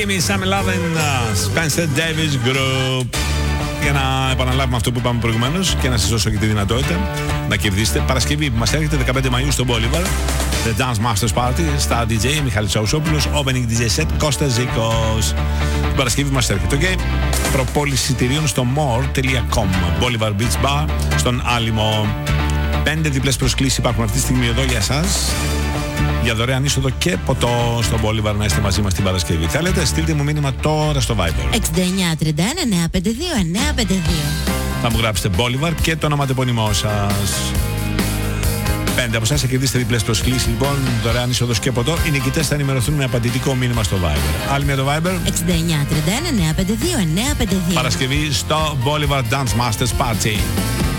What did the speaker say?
Sam Lovin, Spencer Davis Group. Για να επαναλάβουμε αυτό που είπαμε προηγουμένως και να σας δώσω και τη δυνατότητα να κερδίσετε. Παρασκευή που μας έρχεται 15 Μαΐου στο Bolivar, The Dance Masters Party, Star DJ Μιχάλης Αουσόπουλος, Opening DJ Set Κώστας Ζήκος. Την Παρασκευή που μας έρχεται, ok. Προπόληση εισιτηρίων στο more.com, Bolivar Beach Bar, στον Άλυμο. 5 διπλές προσκλήσεις υπάρχουν αυτή τη στιγμή εδώ για εσάς. Για δωρεάν είσοδο και ποτό στο Bolivar να είστε μαζί μας την Παρασκευή. Θέλετε, στείλτε μου μήνυμα τώρα στο Viber. 6931-952-952. Θα μου γράψετε Bolivar και το ονοματεπώνυμό σας. 5 από εσάς θα κερδίσετε διπλές προσκλήσεις, λοιπόν, δωρεάν είσοδος και ποτό. Οι νικητές θα ενημερωθούν με απαντητικό μήνυμα στο Viber. Άλλη μια το Viber. 6931-952-952. Παρασκευή στο Bolivar Dance Masters Party.